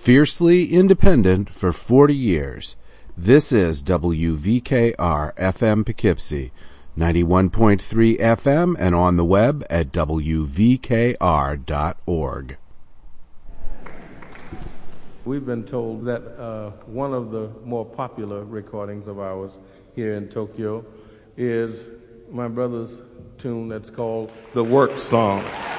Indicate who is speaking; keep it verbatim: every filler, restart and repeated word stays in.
Speaker 1: Fiercely independent for forty years. This is W V K R F M Poughkeepsie, ninety-one point three F M, and on the web at W V K R dot org.
Speaker 2: We've been told that uh, one of the more popular recordings of ours here in Tokyo is my brother's tune that's called The Work Song.